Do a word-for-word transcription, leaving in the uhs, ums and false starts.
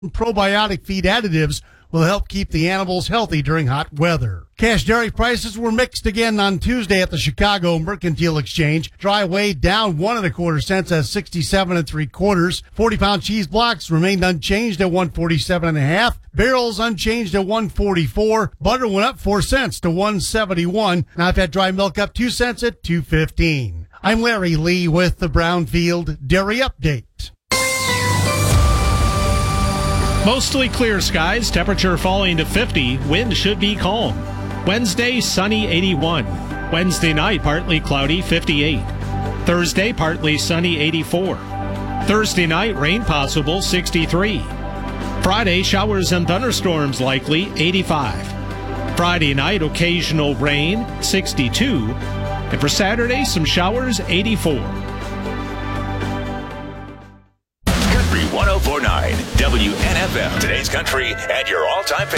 Probiotic feed additives will help keep the animals healthy during hot weather. Cash dairy prices were mixed again on Tuesday at the Chicago Mercantile Exchange. Dry whey down one and a quarter cents at sixty-seven and three quarters. forty pound cheese blocks remained unchanged at one forty-seven and a half. Barrels unchanged at one forty-four. Butter went up four cents to one seventy-one. Now I've had dry milk up two cents at two fifteen. I'm Larry Lee with the Brownfield Dairy Update. Mostly clear skies, temperature falling to fifty, wind should be calm. Wednesday, sunny, eighty-one. Wednesday night, partly cloudy, fifty-eight. Thursday, partly sunny, eighty-four. Thursday night, rain possible, sixty-three. Friday, showers and thunderstorms likely, eighty-five. Friday night, occasional rain, sixty-two. And for Saturday, some showers, eighty-four. one oh four point nine W N F M. Today's country and your all-time favorite.